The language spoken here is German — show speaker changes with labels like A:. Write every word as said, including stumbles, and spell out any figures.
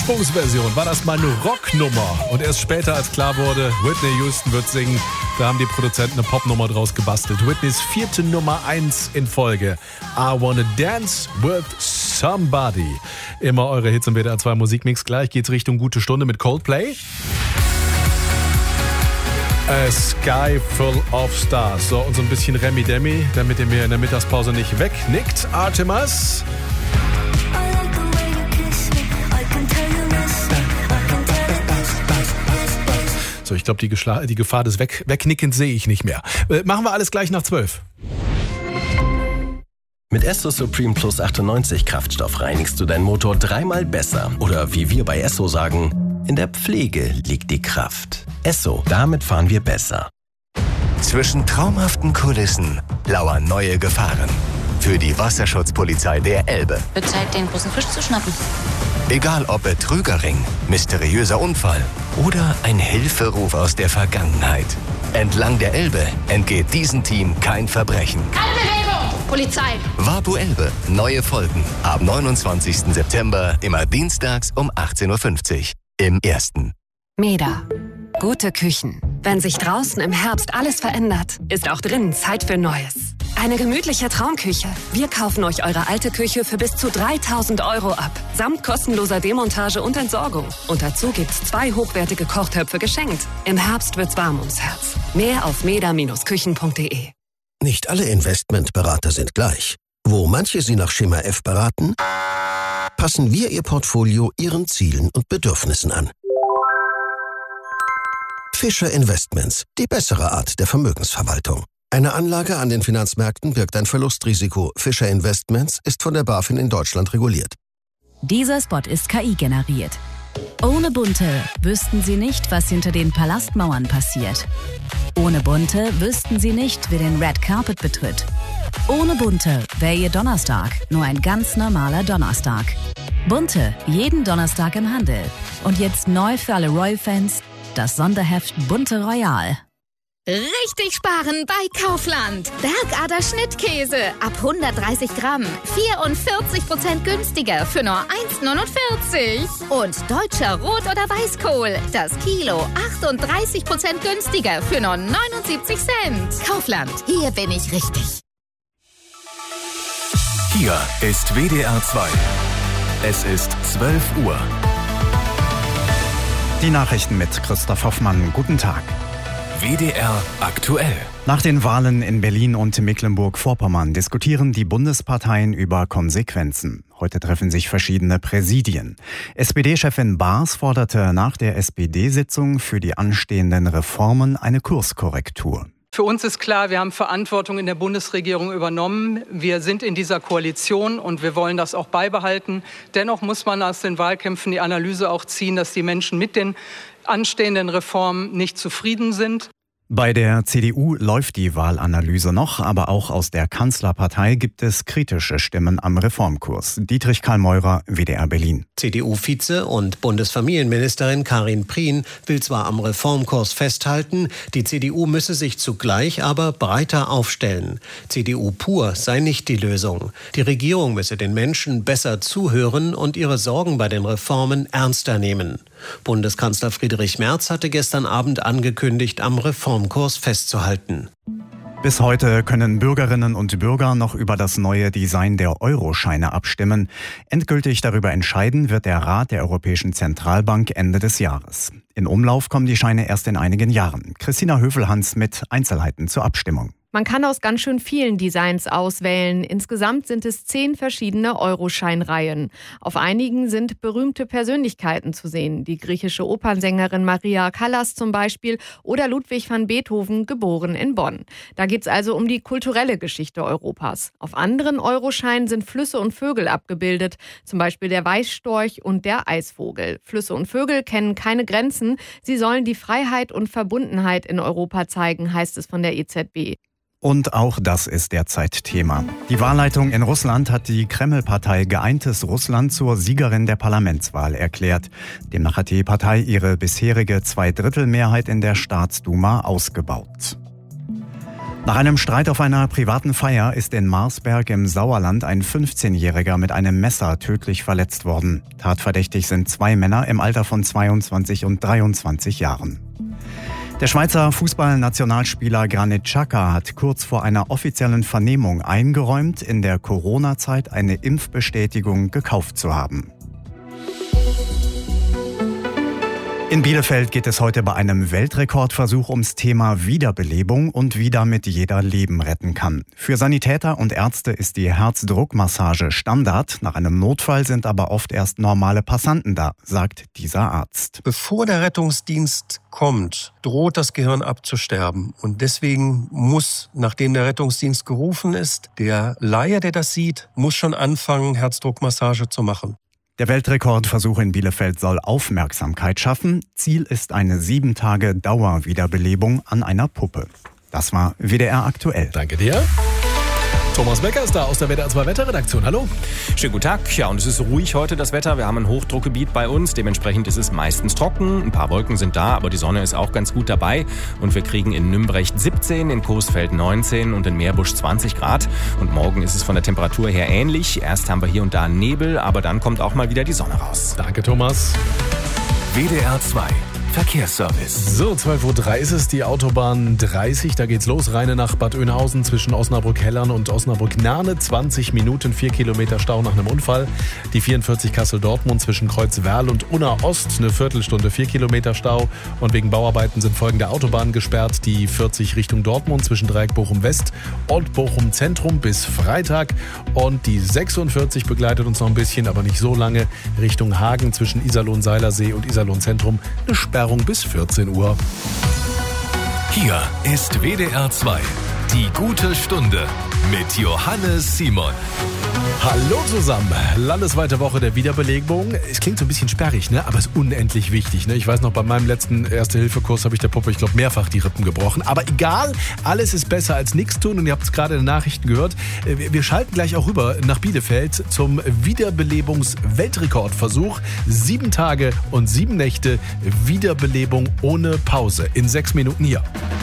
A: Ursprungsversion war das mal eine Rocknummer. Und erst später, als klar wurde, Whitney Houston wird singen, da haben die Produzenten eine Popnummer draus gebastelt. Whitneys vierte Nummer eins in Folge. I Wanna Dance with Somebody. Immer eure Hits im W D R zwei Musikmix. Gleich geht's Richtung gute Stunde mit Coldplay. A Sky Full of Stars. So, und so ein bisschen Remi Demi, damit ihr mir in der Mittagspause nicht wegnickt. Artemis. So, ich glaube, die, Geschla- die Gefahr des Weg- Wegnickens sehe ich nicht mehr. Äh, machen wir alles gleich nach zwölf.
B: Mit Esso Supreme Plus achtundneunzig Kraftstoff reinigst du deinen Motor dreimal besser. Oder wie wir bei Esso sagen, in der Pflege liegt die Kraft. Esso, damit fahren wir besser.
C: Zwischen traumhaften Kulissen lauern neue Gefahren. Für die Wasserschutzpolizei der Elbe.
D: Wird Zeit, den großen Fisch zu schnappen.
C: Egal ob Betrügerring, mysteriöser Unfall oder ein Hilferuf aus der Vergangenheit. Entlang der Elbe entgeht diesem Team kein Verbrechen.
D: Keine Bewegung! Polizei!
C: Wabu Elbe. Neue Folgen ab neunundzwanzigsten September, immer dienstags um achtzehn Uhr fünfzig. Im Ersten.
E: Meda. Gute Küchen. Wenn sich draußen im Herbst alles verändert, ist auch drinnen Zeit für Neues. Eine gemütliche Traumküche. Wir kaufen euch eure alte Küche für bis zu dreitausend Euro ab. Samt kostenloser Demontage und Entsorgung. Und dazu gibt's zwei hochwertige Kochtöpfe geschenkt. Im Herbst wird's warm ums Herz. Mehr auf meda Bindestrich küchen punkt de.
F: Nicht alle Investmentberater sind gleich. Wo manche Sie nach Schema F beraten, passen wir Ihr Portfolio Ihren Zielen und Bedürfnissen an. Fischer Investments, die bessere Art der Vermögensverwaltung. Eine Anlage an den Finanzmärkten birgt ein Verlustrisiko. Fischer Investments ist von der BaFin in Deutschland reguliert.
G: Dieser Spot ist K I generiert. Ohne Bunte wüssten Sie nicht, was hinter den Palastmauern passiert. Ohne Bunte wüssten Sie nicht, wer den Red Carpet betritt. Ohne Bunte wäre Ihr Donnerstag nur ein ganz normaler Donnerstag. Bunte, jeden Donnerstag im Handel. Und jetzt neu für alle Royal-Fans, das Sonderheft Bunte Royal.
H: Richtig sparen bei Kaufland. Bergader Schnittkäse ab hundertdreißig Gramm. vierundvierzig Prozent günstiger für nur eins neunundvierzig. Und deutscher Rot- oder Weißkohl. Das Kilo achtunddreißig Prozent günstiger für nur neunundsiebzig Cent. Kaufland. Hier bin ich richtig.
C: Hier ist W D R zwei. Es ist zwölf Uhr.
I: Die Nachrichten mit Christoph Hoffmann. Guten Tag.
C: W D R aktuell.
I: Nach den Wahlen in Berlin und Mecklenburg-Vorpommern diskutieren die Bundesparteien über Konsequenzen. Heute treffen sich verschiedene Präsidien. S P D-Chefin Baas forderte nach der S P D-Sitzung für die anstehenden Reformen eine Kurskorrektur.
J: Für uns ist klar, wir haben Verantwortung in der Bundesregierung übernommen. Wir sind in dieser Koalition und wir wollen das auch beibehalten. Dennoch muss man aus den Wahlkämpfen die Analyse auch ziehen, dass die Menschen mit den anstehenden Reformen nicht zufrieden sind.
I: Bei der C D U läuft die Wahlanalyse noch, aber auch aus der Kanzlerpartei gibt es kritische Stimmen am Reformkurs. Dietrich Karl-Meurer, W D R Berlin.
K: C D U-Vize und Bundesfamilienministerin Karin Prien will zwar am Reformkurs festhalten, die C D U müsse sich zugleich aber breiter aufstellen. C D U pur sei nicht die Lösung. Die Regierung müsse den Menschen besser zuhören und ihre Sorgen bei den Reformen ernster nehmen. Bundeskanzler Friedrich Merz hatte gestern Abend angekündigt, am Reformkurs festzuhalten.
I: Bis heute können Bürgerinnen und Bürger noch über das neue Design der Euroscheine abstimmen. Endgültig darüber entscheiden wird der Rat der Europäischen Zentralbank Ende des Jahres. In Umlauf kommen die Scheine erst in einigen Jahren. Christina Hövelhans mit Einzelheiten zur Abstimmung.
L: Man kann aus ganz schön vielen Designs auswählen. Insgesamt sind es zehn verschiedene Euroscheinreihen. Auf einigen sind berühmte Persönlichkeiten zu sehen. Die griechische Opernsängerin Maria Callas zum Beispiel oder Ludwig van Beethoven, geboren in Bonn. Da geht es also um die kulturelle Geschichte Europas. Auf anderen Euroscheinen sind Flüsse und Vögel abgebildet. Zum Beispiel der Weißstorch und der Eisvogel. Flüsse und Vögel kennen keine Grenzen. Sie sollen die Freiheit und Verbundenheit in Europa zeigen, heißt es von der E Z B.
I: Und auch das ist derzeit Thema. Die Wahlleitung in Russland hat die Kreml-Partei Geeintes Russland zur Siegerin der Parlamentswahl erklärt. Demnach hat die Partei ihre bisherige Zweidrittelmehrheit in der Staatsduma ausgebaut. Nach einem Streit auf einer privaten Feier ist in Marsberg im Sauerland ein fünfzehnjähriger mit einem Messer tödlich verletzt worden. Tatverdächtig sind zwei Männer im Alter von zweiundzwanzig und dreiundzwanzig Jahren. Der Schweizer Fußballnationalspieler Granit Xhaka hat kurz vor einer offiziellen Vernehmung eingeräumt, in der Corona-Zeit eine Impfbestätigung gekauft zu haben. In Bielefeld geht es heute bei einem Weltrekordversuch ums Thema Wiederbelebung und wie damit jeder Leben retten kann. Für Sanitäter und Ärzte ist die Herzdruckmassage Standard. Nach einem Notfall sind aber oft erst normale Passanten da, sagt dieser Arzt.
M: Bevor der Rettungsdienst kommt, droht das Gehirn abzusterben. Und deswegen muss, nachdem der Rettungsdienst gerufen ist, der Laie, der das sieht, muss schon anfangen, Herzdruckmassage zu machen.
I: Der Weltrekordversuch in Bielefeld soll Aufmerksamkeit schaffen. Ziel ist eine sieben Tage Dauerwiederbelebung an einer Puppe. Das war W D R aktuell.
A: Danke dir. Thomas Becker ist da aus der W D R zwei Wetterredaktion. Hallo.
N: Schönen guten Tag. Ja, und es ist ruhig heute, das Wetter. Wir haben ein Hochdruckgebiet bei uns. Dementsprechend ist es meistens trocken. Ein paar Wolken sind da, aber die Sonne ist auch ganz gut dabei. Und wir kriegen in Nümbrecht siebzehn, in Coesfeld neunzehn und in Meerbusch zwanzig Grad. Und morgen ist es von der Temperatur her ähnlich. Erst haben wir hier und da Nebel, aber dann kommt auch mal wieder die Sonne raus.
A: Danke, Thomas.
C: W D R zwei Verkehrsservice.
A: So, zwölf Uhr drei ist es, die Autobahn dreißig, da geht's los. Reine nach Bad Oeynhausen zwischen Osnabrück-Hellern und Osnabrück-Nahne. zwanzig Minuten, vier Kilometer Stau nach einem Unfall. Die vierundvierzig Kassel-Dortmund zwischen Kreuzwerl und Unna-Ost, eine Viertelstunde, vier Kilometer Stau. Und wegen Bauarbeiten sind folgende Autobahnen gesperrt. Die vierzig Richtung Dortmund zwischen Dreieck Bochum-West und Bochum-Zentrum bis Freitag. Und die sechsundvierzig begleitet uns noch ein bisschen, aber nicht so lange, Richtung Hagen zwischen Iserlohn-Seilersee und Iserlohn-Zentrum. Eine Sperrung bis vierzehn Uhr.
C: Hier ist W D R zwei, die gute Stunde mit Johannes Simon.
A: Hallo zusammen. Landesweite Woche der Wiederbelebung. Es klingt so ein bisschen sperrig, ne? Aber es ist unendlich wichtig. Ne? Ich weiß noch, bei meinem letzten Erste-Hilfe-Kurs habe ich der Puppe, ich glaube, mehrfach die Rippen gebrochen. Aber egal, alles ist besser als nichts tun. Und ihr habt es gerade in den Nachrichten gehört. Wir schalten gleich auch rüber nach Bielefeld zum Wiederbelebungs-Weltrekordversuch. Sieben Tage und sieben Nächte Wiederbelebung ohne Pause. In sechs Minuten hier.